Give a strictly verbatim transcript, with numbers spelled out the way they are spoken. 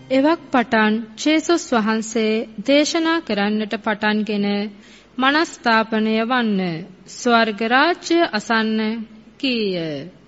එවක් පටන් ජේසුස් වහන්සේ දේශනා කරන්නට පටන්ගෙන මනස්ථාපනය වන්න ස්වර්ග රාජ්‍ය අසන්න කීය.